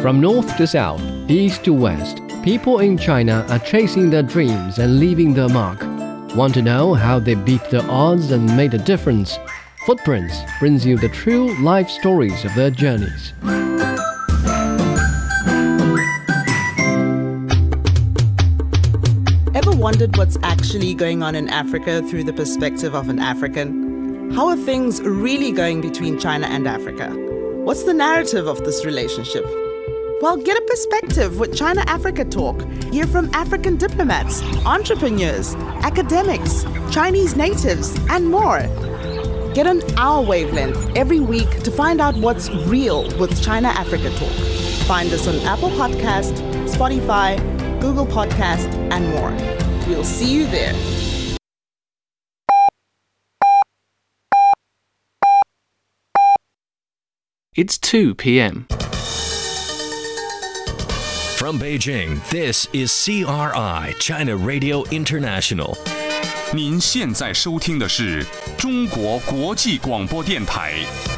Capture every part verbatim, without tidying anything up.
From north to south, east to west, people in China are chasing their dreams and leaving their mark. Want to know how they beat the odds and made a difference? Footprints brings you the true life stories of their journeys. Ever wondered what's actually going on in Africa through the perspective of an African? How are things really going between China and Africa? What's the narrative of this relationship? Well, get a perspective with China Africa Talk. Hear from African diplomats, entrepreneurs, academics, Chinese natives, and more. Get on our wavelength every week to find out what's real with China Africa Talk. Find us on Apple Podcast, Spotify, Google Podcast, and more. We'll see you there. It's two p.m. From Beijing, this is C R I, China Radio International. 您现在收听的是中国国际广播电台。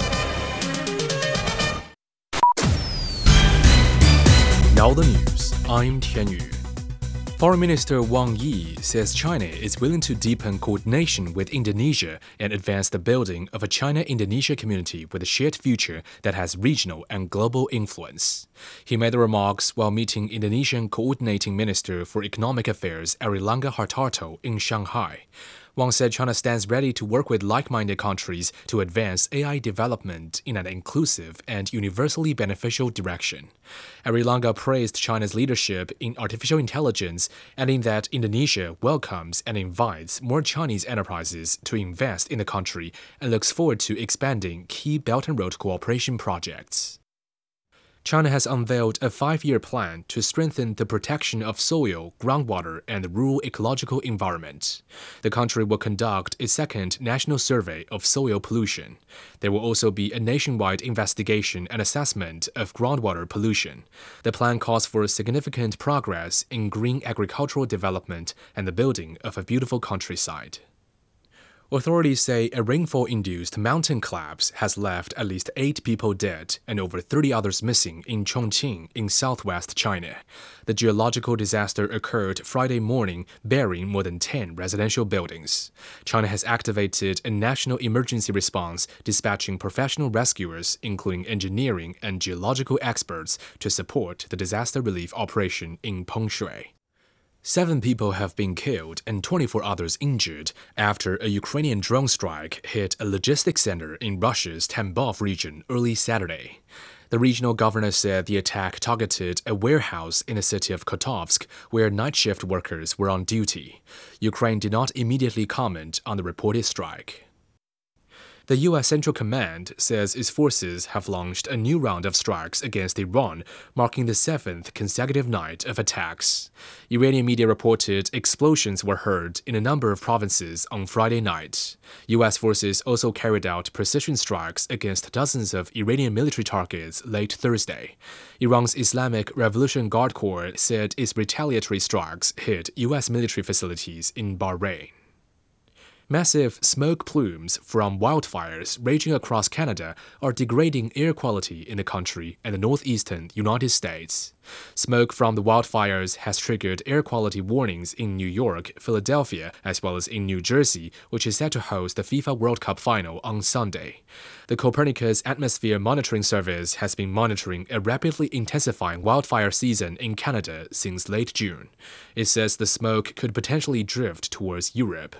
Now the news. I'm Tian Yu. Foreign Minister Wang Yi says China is willing to deepen coordination with Indonesia and advance the building of a China-Indonesia community with a shared future that has regional and global influence. He made the remarks while meeting Indonesian Coordinating Minister for Economic Affairs Airlangga Hartarto in Shanghai. Wang said China stands ready to work with like-minded countries to advance A I development in an inclusive and universally beneficial direction. Airlangga praised China's leadership in artificial intelligence, adding that Indonesia welcomes and invites more Chinese enterprises to invest in the country and looks forward to expanding key Belt and Road cooperation projects. China has unveiled a five-year plan to strengthen the protection of soil, groundwater, and the rural ecological environment. The country will conduct a second national survey of soil pollution. There will also be a nationwide investigation and assessment of groundwater pollution. The plan calls for significant progress in green agricultural development and the building of a beautiful countryside. Authorities say a rainfall-induced mountain collapse has left at least eight people dead and over thirty others missing in Chongqing in southwest China. The geological disaster occurred Friday morning, burying more than ten residential buildings. China has activated a national emergency response, dispatching professional rescuers, including engineering and geological experts, to support the disaster relief operation in Pengshui. Seven people have been killed and twenty-four others injured after a Ukrainian drone strike hit a logistics center in Russia's Tambov region early Saturday. The regional governor said the attack targeted a warehouse in the city of Kotovsk, where night shift workers were on duty. Ukraine did not immediately comment on the reported strike. The U S Central Command says its forces have launched a new round of strikes against Iran, marking the seventh consecutive night of attacks. Iranian media reported explosions were heard in a number of provinces on Friday night. U S forces also carried out precision strikes against dozens of Iranian military targets late Thursday. Iran's Islamic Revolution Guard Corps said its retaliatory strikes hit U S military facilities in Bahrain. Massive smoke plumes from wildfires raging across Canada are degrading air quality in the country and the northeastern United States. Smoke from the wildfires has triggered air quality warnings in New York, Philadelphia, as well as in New Jersey, which is set to host the FIFA World Cup final on Sunday. The Copernicus Atmosphere Monitoring Service has been monitoring a rapidly intensifying wildfire season in Canada since late June. It says the smoke could potentially drift towards Europe.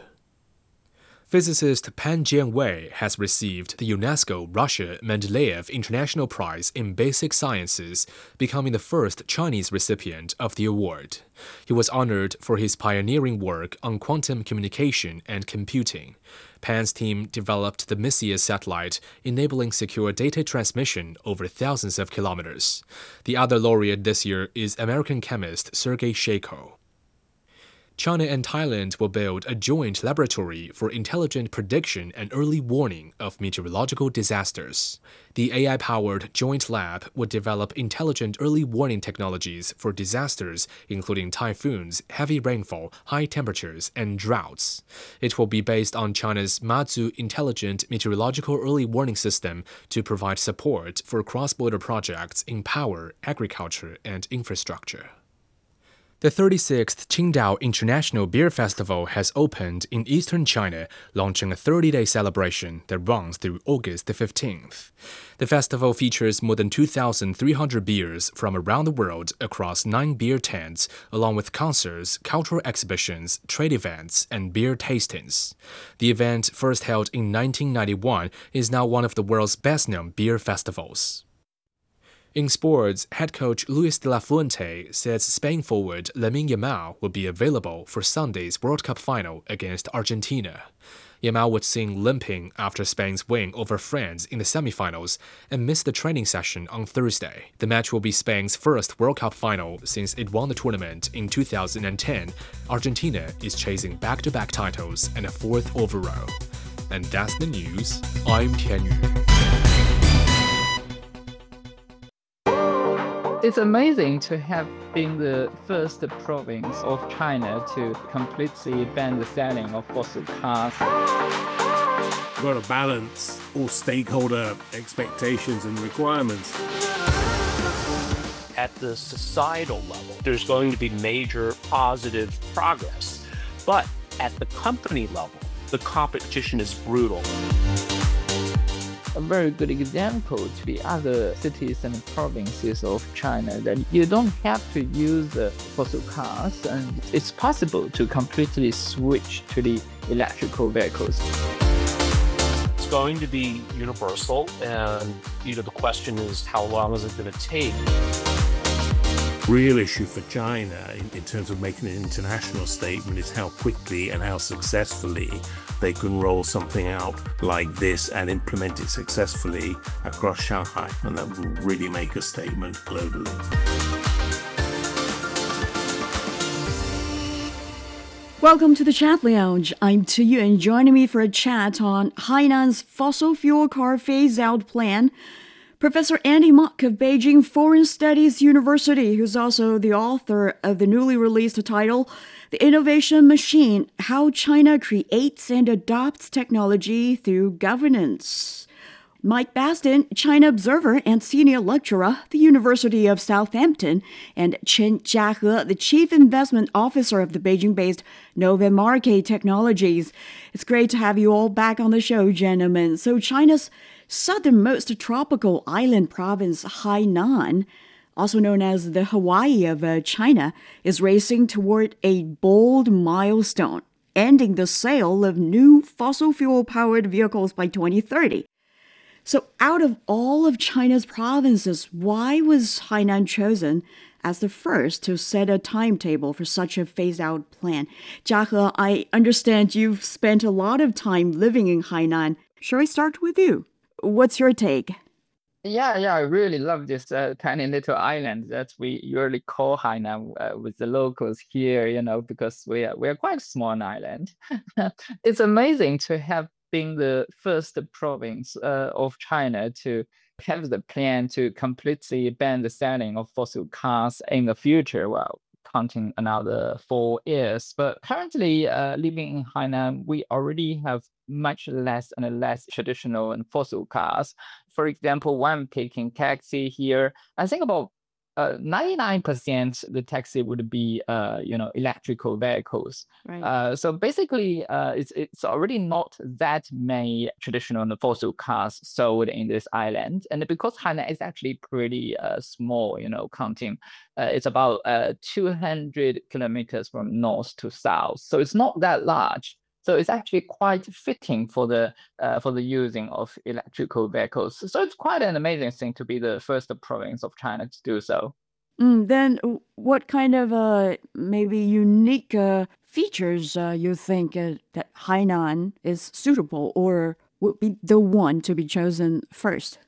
Physicist Pan Jianwei has received the UNESCO Russia Mendeleev International Prize in Basic Sciences, becoming the first Chinese recipient of the award. He was honored for his pioneering work on quantum communication and computing. Pan's team developed the Messier satellite, enabling secure data transmission over thousands of kilometers. The other laureate this year is American chemist Sergei Shako. China and Thailand will build a joint laboratory for intelligent prediction and early warning of meteorological disasters. The A I-powered joint lab would develop intelligent early warning technologies for disasters, including typhoons, heavy rainfall, high temperatures, and droughts. It will be based on China's Mazu Intelligent Meteorological Early Warning System to provide support for cross-border projects in power, agriculture, and infrastructure. The thirty-sixth Qingdao International Beer Festival has opened in eastern China, launching a thirty-day celebration that runs through August the fifteenth. The festival features more than two thousand three hundred beers from around the world across nine beer tents, along with concerts, cultural exhibitions, trade events, and beer tastings. The event, first held in nineteen ninety-one, is now one of the world's best-known beer festivals. In sports, head coach Luis de la Fuente says Spain forward Lamine Yamal will be available for Sunday's World Cup final against Argentina. Yamal was seen limping after Spain's win over France in the semifinals and missed the training session on Thursday. The match will be Spain's first World Cup final since it won the tournament in two thousand ten. Argentina is chasing back-to-back titles and a fourth overall. And that's the news. I'm Tian Yu. It's amazing to have been the first province of China to completely ban the selling of fossil cars. We've got to balance all stakeholder expectations and requirements. At the societal level, there's going to be major positive progress. But at the company level, the competition is brutal. A very good example to the other cities and provinces of China that you don't have to use uh, fossil cars, and it's possible to completely switch to the electrical vehicles. It's going to be universal, and you know the question is how long is it going to take? Real issue for China in, in terms of making an international statement is how quickly and how successfully they can roll something out like this and implement it successfully across Shanghai, and that will really make a statement globally. Welcome to the Chat Lounge. I'm Tuyu, and joining me for a chat on Hainan's fossil fuel car phase-out plan, Professor Andy Mok of Beijing Foreign Studies University, who's also the author of the newly released title, The Innovation Machine: How China Creates and Adopts Technology Through Governance. Mike Baston, China observer and senior lecturer at the University of Southampton, and Chen Jiahe, the chief investment officer of the Beijing-based Novamarque Technologies. It's great to have you all back on the show, gentlemen. So China's southernmost tropical island province, Hainan, also known as the Hawaii of uh, China, is racing toward a bold milestone, ending the sale of new fossil fuel-powered vehicles by twenty thirty. So out of all of China's provinces, why was Hainan chosen as the first to set a timetable for such a phase-out plan? Jiahe, I understand you've spent a lot of time living in Hainan. Shall I start with you? What's your take? Yeah, yeah, I really love this uh, tiny little island that we usually call Hainan uh, with the locals here, you know, because we are, we are quite a small island. It's amazing to have been the first province uh, of China to have the plan to completely ban the selling of fossil cars in the future. Well, counting another four years. But currently, uh, living in Hainan, we already have much less and less traditional and fossil cars. For example, when I'm taking taxi here, I think about uh, ninety-nine percent the taxi would be, uh, you know, electrical vehicles. Right. Uh, so basically, uh, it's it's already not that many traditional and fossil cars sold in this island. And because Hainan is actually pretty uh, small, you know, counting, uh, it's about uh, two hundred kilometers from north to south. So it's not that large. So it's actually quite fitting for the uh, for the using of electrical vehicles. So it's quite an amazing thing to be the first province of China to do so. Mm, then what kind of uh, maybe unique uh, features uh, you think uh, that Hainan is suitable or would be the one to be chosen first?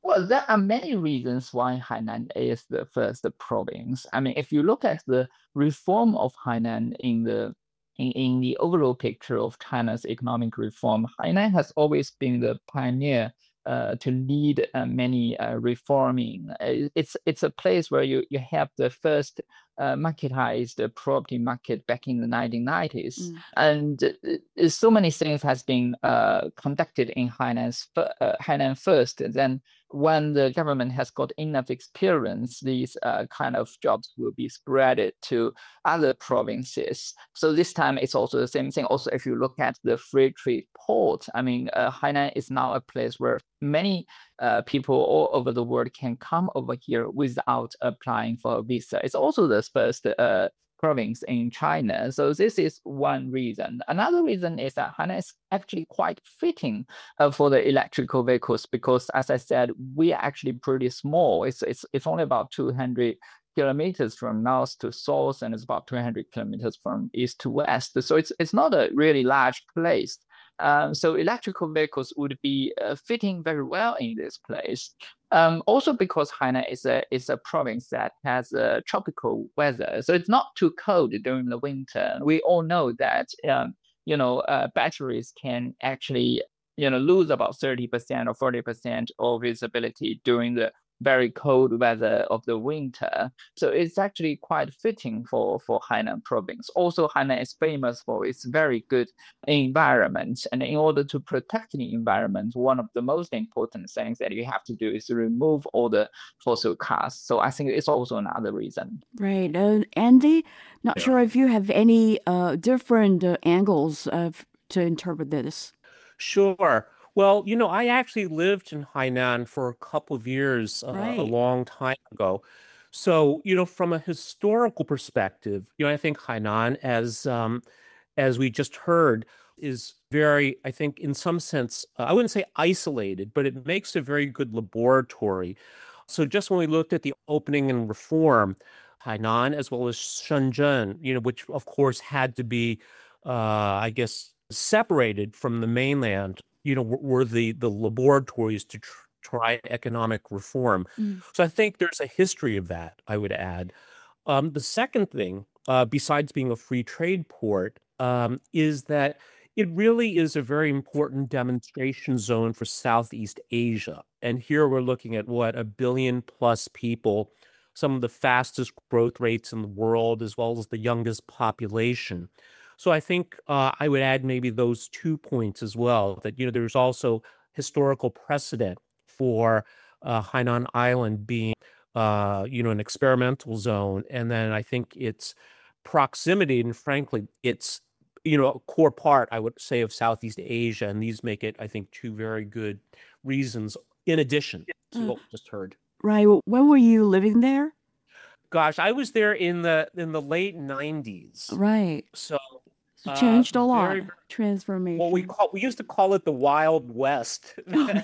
Well, there are many reasons why Hainan is the first province. I mean, if you look at the reform of Hainan in the in, in the overall picture of China's economic reform, Hainan has always been the pioneer uh, to lead uh, many uh, reforming. Uh, It's it's a place where you, you have the first uh, marketized property market back in the nineteen nineties, Mm. and uh, so many things has been uh, conducted in Hainan's fir- uh, Hainan first. Then when the government has got enough experience, these uh, kind of jobs will be spread to other provinces. So this time it's also the same thing. Also, if you look at the free trade port, I mean, uh, Hainan is now a place where many uh, people all over the world can come over here without applying for a visa. It's also the first uh, province in China. So this is one reason. Another reason is that Hainan is actually quite fitting uh, for the electrical vehicles because, as I said, we are actually pretty small. It's it's it's only about two hundred kilometers from north to south, and it's about two hundred kilometers from east to west. So it's it's not a really large place. Um, so electrical vehicles would be uh, fitting very well in this place. Um, also because Hainan is a is a province that has a tropical weather, so it's not too cold during the winter. We all know that um, you know uh, batteries can actually you know lose about thirty percent or forty percent of visibility during the very cold weather of the winter. So it's actually quite fitting for for Hainan province. Also, Hainan is famous for its very good environment, and in order to protect the environment, one of the most important things that you have to do is to remove all the fossil cars. So I think it's also another reason. Right. Uh, Andy, not Yeah. sure if you have any uh, different uh, angles of, to interpret this. Sure. Well, you know, I actually lived in Hainan for a couple of years uh, a Right. long time ago. So, you know, from a historical perspective, you know, I think Hainan, as um, as we just heard, is very, I think, in some sense, uh, I wouldn't say isolated, but it makes a very good laboratory. So just when we looked at the opening and reform, Hainan as well as Shenzhen, you know, which of course had to be, uh, I guess, separated from the mainland, you know, were, were the the laboratories to tr- try economic reform. Mm. So I think there's a history of that, I would add. Um, the second thing, uh, besides being a free trade port, um, is that it really is a very important demonstration zone for Southeast Asia. And here we're looking at what, a billion plus people, some of the fastest growth rates in the world, as well as the youngest population. So I think uh, I would add maybe those two points as well, that, you know, there's also historical precedent for uh, Hainan Island being, uh, you know, an experimental zone. And then I think its proximity and frankly, its, you know, a core part, I would say, of Southeast Asia. And these make it, I think, two very good reasons in addition to Uh, what we just heard. right. When were you living there? Gosh, I was there in the in the late nineties. Right. So So uh, changed a lot. very, well, we Transformation. call we used to call it the Wild West. Oh,